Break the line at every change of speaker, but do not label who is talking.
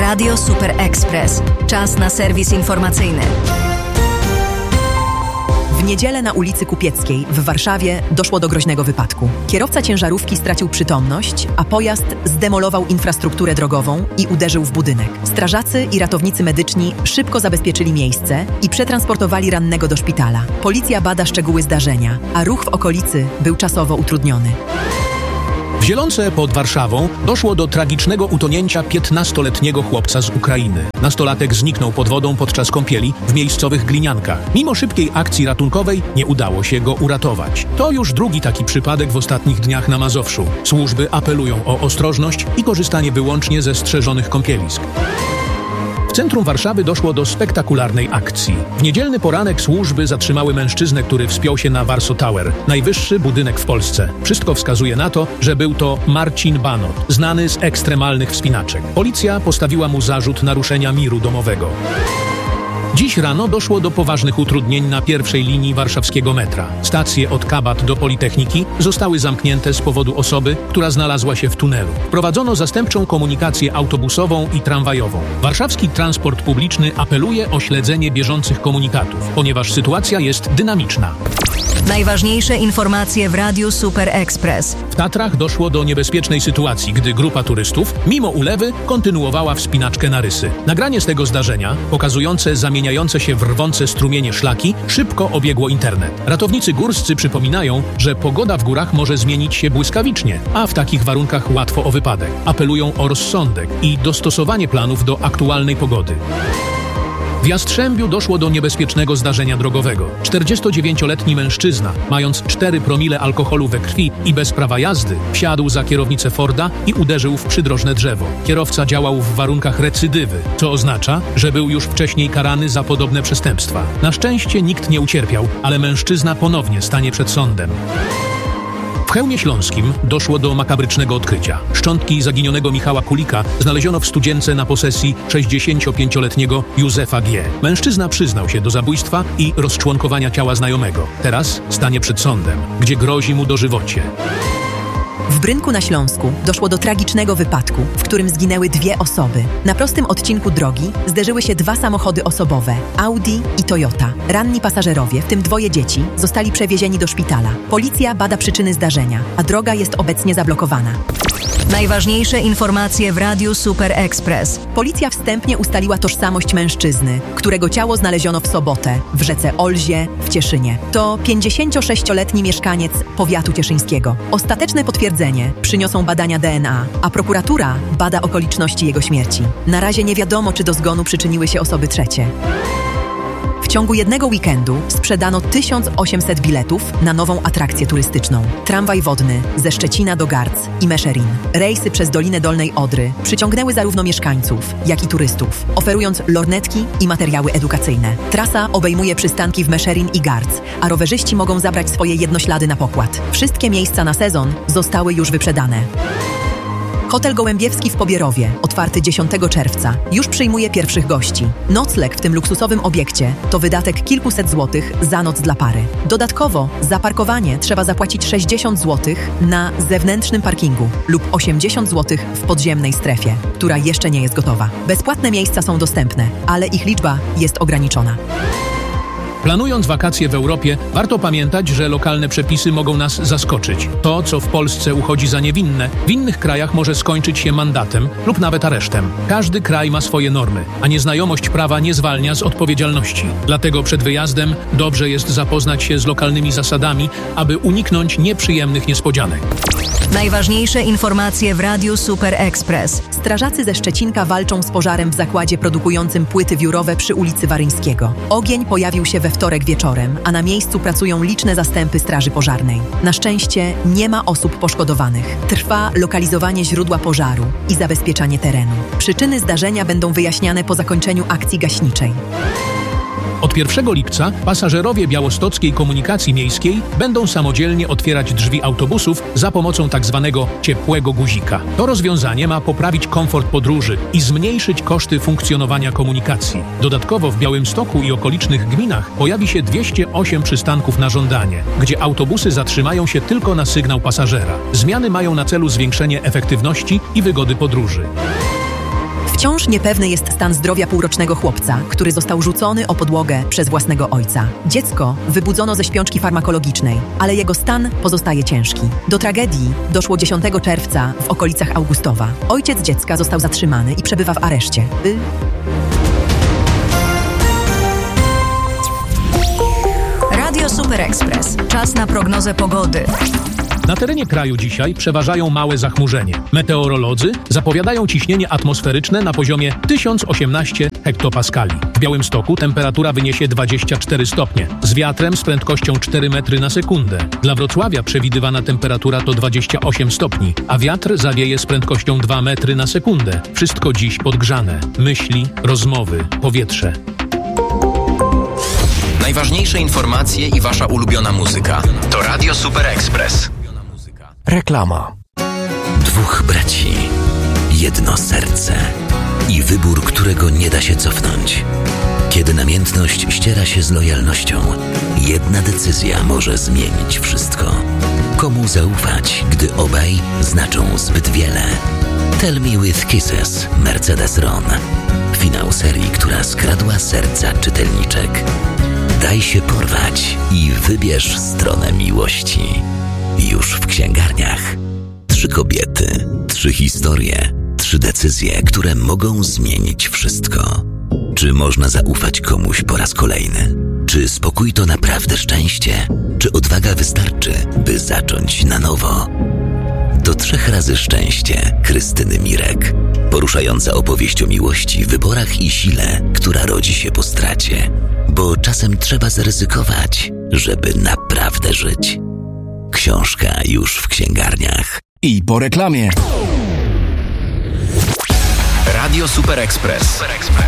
Radio Super Express. Czas na serwis informacyjny.
W niedzielę na ulicy Kupieckiej w Warszawie doszło do groźnego wypadku. Kierowca ciężarówki stracił przytomność, a pojazd zdemolował infrastrukturę drogową i uderzył w budynek. Strażacy i ratownicy medyczni szybko zabezpieczyli miejsce i przetransportowali rannego do szpitala. Policja bada szczegóły zdarzenia, a ruch w okolicy był czasowo utrudniony.
W Zielonce pod Warszawą doszło do tragicznego utonięcia 15-letniego chłopca z Ukrainy. Nastolatek zniknął pod wodą podczas kąpieli w miejscowych Gliniankach. Mimo szybkiej akcji ratunkowej nie udało się go uratować. To już drugi taki przypadek w ostatnich dniach na Mazowszu. Służby apelują o ostrożność i korzystanie wyłącznie ze strzeżonych kąpielisk. W centrum Warszawy doszło do spektakularnej akcji. W niedzielny poranek służby zatrzymały mężczyznę, który wspiął się na Warsaw Tower, najwyższy budynek w Polsce. Wszystko wskazuje na to, że był to Marcin Banot, znany z ekstremalnych wspinaczek. Policja postawiła mu zarzut naruszenia miru domowego. Dziś rano doszło do poważnych utrudnień na pierwszej linii warszawskiego metra. Stacje od Kabat do Politechniki zostały zamknięte z powodu osoby, która znalazła się w tunelu. Wprowadzono zastępczą komunikację autobusową i tramwajową. Warszawski transport publiczny apeluje o śledzenie bieżących komunikatów, ponieważ sytuacja jest dynamiczna.
Najważniejsze informacje w Radiu Super Express.
W Tatrach doszło do niebezpiecznej sytuacji, gdy grupa turystów, mimo ulewy, kontynuowała wspinaczkę na Rysy. Nagranie z tego zdarzenia, pokazujące zamieniające się w rwące strumienie szlaki, szybko obiegło internet. Ratownicy górscy przypominają, że pogoda w górach może zmienić się błyskawicznie, a w takich warunkach łatwo o wypadek. Apelują o rozsądek i dostosowanie planów do aktualnej pogody. W Jastrzębiu doszło do niebezpiecznego zdarzenia drogowego. 49-letni mężczyzna, mając 4 promile alkoholu we krwi i bez prawa jazdy, wsiadł za kierownicę Forda i uderzył w przydrożne drzewo. Kierowca działał w warunkach recydywy, co oznacza, że był już wcześniej karany za podobne przestępstwa. Na szczęście nikt nie ucierpiał, ale mężczyzna ponownie stanie przed sądem. W Chełmie Śląskim doszło do makabrycznego odkrycia. Szczątki zaginionego Michała Kulika znaleziono w studzience na posesji 65-letniego Józefa G. Mężczyzna przyznał się do zabójstwa i rozczłonkowania ciała znajomego. Teraz stanie przed sądem, gdzie grozi mu dożywocie.
W Brynku na Śląsku doszło do tragicznego wypadku, w którym zginęły 2 osoby. Na prostym odcinku drogi zderzyły się 2 samochody osobowe, Audi i Toyota. Ranni pasażerowie, w tym 2 dzieci, zostali przewiezieni do szpitala. Policja bada przyczyny zdarzenia, a droga jest obecnie zablokowana.
Najważniejsze informacje w Radiu Super Express.
Policja wstępnie ustaliła tożsamość mężczyzny, którego ciało znaleziono w sobotę w rzece Olzie w Cieszynie. To 56-letni mieszkaniec powiatu cieszyńskiego. Ostateczne potwierdzenie przyniosą badania DNA, a prokuratura bada okoliczności jego śmierci. Na razie nie wiadomo, czy do zgonu przyczyniły się osoby trzecie. W ciągu jednego weekendu sprzedano 1800 biletów na nową atrakcję turystyczną. Tramwaj wodny ze Szczecina do Garc i Meszherin. Rejsy przez Dolinę Dolnej Odry przyciągnęły zarówno mieszkańców, jak i turystów, oferując lornetki i materiały edukacyjne. Trasa obejmuje przystanki w Meszherin i Garc, a rowerzyści mogą zabrać swoje jednoślady na pokład. Wszystkie miejsca na sezon zostały już wyprzedane. Hotel Gołębiewski w Pobierowie, otwarty 10 czerwca, już przyjmuje pierwszych gości. Nocleg w tym luksusowym obiekcie to wydatek kilkuset złotych za noc dla pary. Dodatkowo za parkowanie trzeba zapłacić 60 zł na zewnętrznym parkingu lub 80 zł w podziemnej strefie, która jeszcze nie jest gotowa. Bezpłatne miejsca są dostępne, ale ich liczba jest ograniczona.
Planując wakacje w Europie, warto pamiętać, że lokalne przepisy mogą nas zaskoczyć. To, co w Polsce uchodzi za niewinne, w innych krajach może skończyć się mandatem lub nawet aresztem. Każdy kraj ma swoje normy, a nieznajomość prawa nie zwalnia z odpowiedzialności. Dlatego przed wyjazdem dobrze jest zapoznać się z lokalnymi zasadami, aby uniknąć nieprzyjemnych niespodzianek.
Najważniejsze informacje w Radiu Super Express.
Strażacy ze Szczecinka walczą z pożarem w zakładzie produkującym płyty wiórowe przy ulicy Waryńskiego. Ogień pojawił się we wtorek wieczorem, a na miejscu pracują liczne zastępy straży pożarnej. Na szczęście nie ma osób poszkodowanych. Trwa lokalizowanie źródła pożaru i zabezpieczanie terenu. Przyczyny zdarzenia będą wyjaśniane po zakończeniu akcji gaśniczej.
Od 1 lipca pasażerowie białostockiej komunikacji miejskiej będą samodzielnie otwierać drzwi autobusów za pomocą tzw. ciepłego guzika. To rozwiązanie ma poprawić komfort podróży i zmniejszyć koszty funkcjonowania komunikacji. Dodatkowo w Białymstoku i okolicznych gminach pojawi się 208 przystanków na żądanie, gdzie autobusy zatrzymają się tylko na sygnał pasażera. Zmiany mają na celu zwiększenie efektywności i wygody podróży.
W Wciąż niepewny jest stan zdrowia półrocznego chłopca, który został rzucony o podłogę przez własnego ojca. Dziecko wybudzono ze śpiączki farmakologicznej, ale jego stan pozostaje ciężki. Do tragedii doszło 10 czerwca w okolicach Augustowa. Ojciec dziecka został zatrzymany i przebywa w areszcie.
Radio Super Express. Czas na prognozę pogody.
Na terenie kraju dzisiaj przeważają małe zachmurzenie. Meteorolodzy zapowiadają ciśnienie atmosferyczne na poziomie 1018 hektopaskali. W Białymstoku temperatura wyniesie 24 stopnie, z wiatrem z prędkością 4 metry na sekundę. Dla Wrocławia przewidywana temperatura to 28 stopni, a wiatr zawieje z prędkością 2 metry na sekundę. Wszystko dziś podgrzane. Myśli, rozmowy, powietrze.
Najważniejsze informacje i wasza ulubiona muzyka to Radio Super Express.
Reklama.
Dwóch braci, jedno serce i wybór, którego nie da się cofnąć. Kiedy namiętność ściera się z lojalnością, jedna decyzja może zmienić wszystko. Komu zaufać, gdy obaj znaczą zbyt wiele? Tell Me With Kisses, Mercedes Ron. Finał serii, która skradła serca czytelniczek. Daj się porwać i wybierz stronę miłości. Już w księgarniach. 3 kobiety, 3 historie, 3 decyzje, które mogą zmienić wszystko. Czy można zaufać komuś po raz kolejny? Czy spokój to naprawdę szczęście? Czy odwaga wystarczy, by zacząć na nowo? To 3 razy szczęście Krystyny Mirek. Poruszająca opowieść o miłości, wyborach i sile, która rodzi się po stracie. Bo czasem trzeba zaryzykować, żeby naprawdę żyć. Książka już w księgarniach.
I po reklamie.
Radio Super Express.